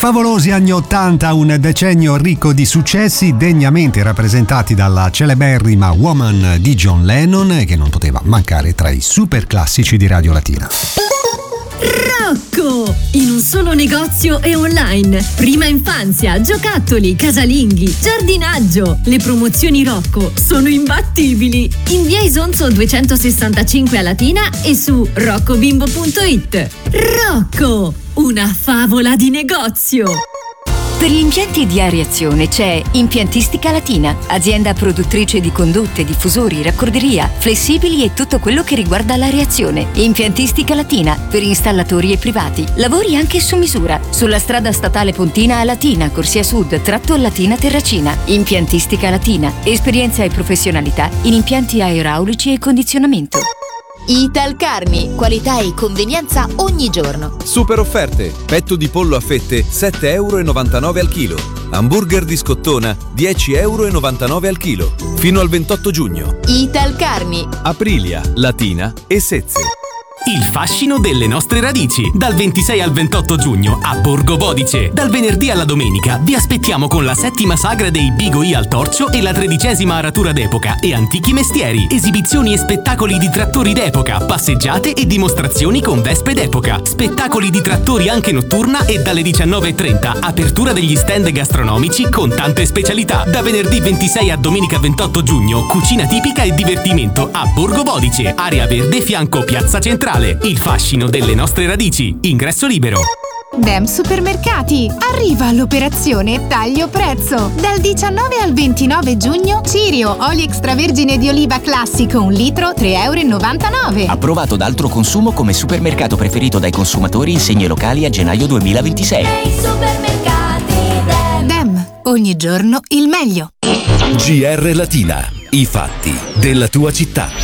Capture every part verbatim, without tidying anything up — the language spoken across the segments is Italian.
Favolosi anni ottanta, un decennio ricco di successi degnamente rappresentati dalla celeberrima Woman di John Lennon, che non poteva mancare tra i super classici di Radio Latina. Rocco! In un solo negozio e online. Prima infanzia, giocattoli, casalinghi, giardinaggio. Le promozioni Rocco sono imbattibili. In via Isonzo duecentosessantacinque a Latina e su roccobimbo punto it. Rocco! Una favola di negozio! Per gli impianti di areazione c'è Impiantistica Latina, azienda produttrice di condotte, diffusori, raccorderia, flessibili e tutto quello che riguarda l'areazione. Impiantistica Latina, per installatori e privati. Lavori anche su misura. Sulla strada statale Pontina a Latina, Corsia Sud, tratto Latina Terracina. Impiantistica Latina, esperienza e professionalità in impianti aeraulici e condizionamento. Italcarni, qualità e convenienza ogni giorno. Super offerte: petto di pollo a fette sette virgola novantanove euro al chilo, hamburger di scottona dieci virgola novantanove euro al chilo, fino al ventotto giugno. Italcarni, Aprilia, Latina e Sezze. Il fascino delle nostre radici. Dal ventisei al ventotto giugno a Borgo Bodice. Dal venerdì alla domenica vi aspettiamo con la settima sagra dei Bigoi al Torcio e la tredicesima aratura d'epoca e antichi mestieri. Esibizioni e spettacoli di trattori d'epoca, passeggiate e dimostrazioni con vespe d'epoca. Spettacoli di trattori anche notturna e dalle diciannove e trenta apertura degli stand gastronomici con tante specialità. Da venerdì ventisei a domenica ventotto giugno cucina tipica e divertimento a Borgo Bodice, area verde fianco Piazza Centrale. Il fascino delle nostre radici. Ingresso libero. Dem Supermercati. Arriva l'operazione taglio prezzo. Dal diciannove al ventinove giugno Cirio, olio extravergine di oliva classico un litro tre virgola novantanove euro. Approvato da altro consumo come supermercato preferito dai consumatori in segni locali a gennaio duemilaventisei. nei supermercati Dem. Dem, ogni giorno il meglio. G R Latina, i fatti della tua città.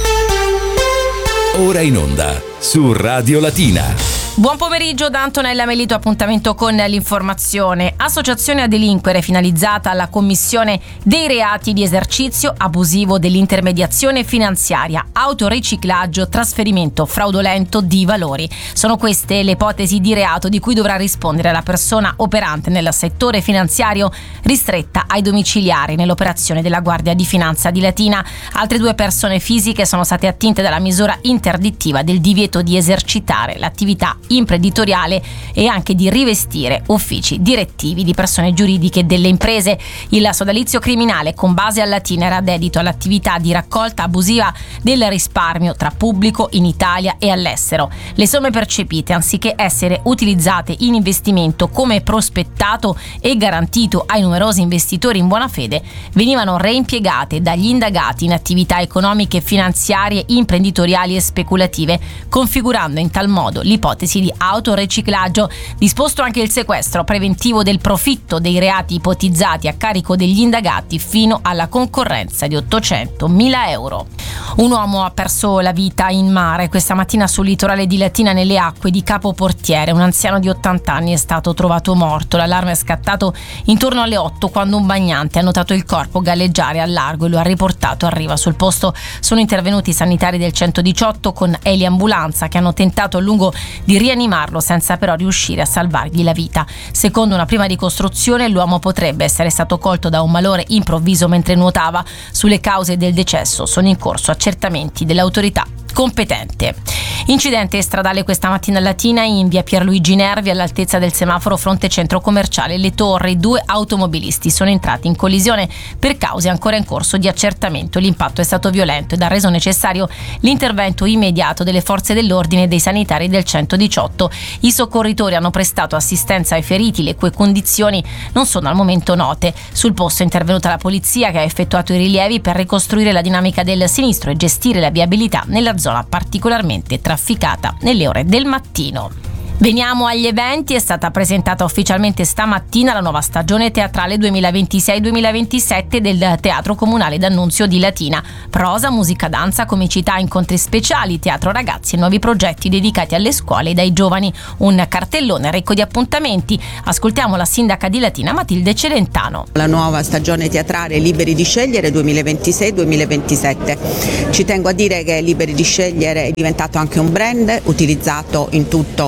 Ora in onda su Radio Latina. Buon pomeriggio da Antonella Melito, appuntamento con l'informazione. Associazione a delinquere finalizzata alla commissione dei reati di esercizio abusivo dell'intermediazione finanziaria, autoriciclaggio, trasferimento fraudolento di valori. Sono queste le ipotesi di reato di cui dovrà rispondere la persona operante nel settore finanziario ristretta ai domiciliari nell'operazione della Guardia di Finanza di Latina. Altre due persone fisiche sono state attinte dalla misura interdittiva del divieto di esercitare l'attività imprenditoriale e anche di rivestire uffici direttivi di persone giuridiche delle imprese. Il sodalizio criminale con base a Latina era dedito all'attività di raccolta abusiva del risparmio tra pubblico in Italia e all'estero. Le somme percepite, anziché essere utilizzate in investimento come prospettato e garantito ai numerosi investitori in buona fede, venivano reimpiegate dagli indagati in attività economiche, finanziarie, imprenditoriali e speculative, configurando in tal modo l'ipotesi di autoriciclaggio. Disposto anche il sequestro preventivo del profitto dei reati ipotizzati a carico degli indagati fino alla concorrenza di ottocentomila euro. Un uomo ha perso la vita in mare questa mattina sul litorale di Latina nelle acque di Capo Portiere. Un anziano di ottanta anni è stato trovato morto. L'allarme è scattato intorno alle otto quando un bagnante ha notato il corpo galleggiare al largo e lo ha riportato a riva. Sul posto sono intervenuti i sanitari del centodiciotto con eliambulanza che hanno tentato a lungo di rianimarlo senza però riuscire a salvargli la vita. Secondo una prima ricostruzione l'uomo potrebbe essere stato colto da un malore improvviso mentre nuotava. Sulle cause del decesso sono in corso accertamenti dell'autorità competente. Incidente stradale questa mattina a Latina in via Pierluigi Nervi all'altezza del semaforo fronte centro commerciale Le Torri. Due automobilisti sono entrati in collisione per cause ancora in corso di accertamento. L'impatto è stato violento ed ha reso necessario l'intervento immediato delle forze dell'ordine e dei sanitari del centodiciotto. I soccorritori hanno prestato assistenza ai feriti, le cui condizioni non sono al momento note. Sul posto è intervenuta la polizia che ha effettuato i rilievi per ricostruire la dinamica del sinistro e gestire la viabilità nella zona particolarmente trafficata nelle ore del mattino. Veniamo agli eventi. È stata presentata ufficialmente stamattina la nuova stagione teatrale duemilaventisei duemilaventisette del Teatro Comunale d'Annunzio di Latina. Prosa, musica, danza, comicità, incontri speciali, teatro ragazzi e nuovi progetti dedicati alle scuole e ai giovani. Un cartellone ricco di appuntamenti. Ascoltiamo la sindaca di Latina Matilde Celentano. La nuova stagione teatrale Liberi di Scegliere duemilaventisei duemilaventisette. Ci tengo a dire che Liberi di Scegliere è diventato anche un brand utilizzato in tutto il lato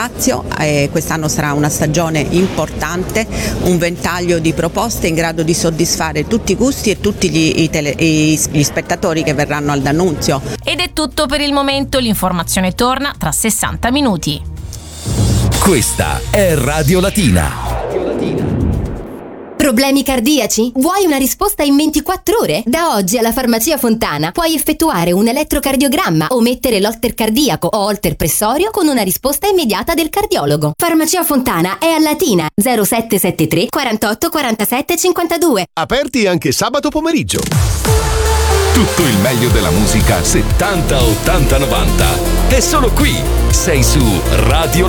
ringrazio, eh, quest'anno sarà una stagione importante, un ventaglio di proposte in grado di soddisfare tutti i gusti e tutti gli, i tele, i, gli spettatori che verranno al D'Annunzio. Ed è tutto per il momento, l'informazione torna tra sessanta minuti. Questa è Radio Latina. Problemi cardiaci? Vuoi una risposta in ventiquattro ore? Da oggi alla Farmacia Fontana puoi effettuare un elettrocardiogramma o mettere l'holter cardiaco o holter pressorio con una risposta immediata del cardiologo. Farmacia Fontana è a Latina zero sette sette tre quarantotto quarantasette cinquantadue. Aperti anche sabato pomeriggio. Tutto il meglio della musica settanta, ottanta, novanta. È solo qui. Sei su Radio